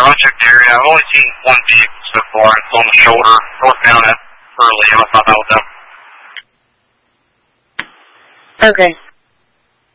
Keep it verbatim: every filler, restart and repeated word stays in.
uh, I checked the area. I've only seen one vehicle so far. It's on the shoulder, northbound at early. I thought that was them. Okay.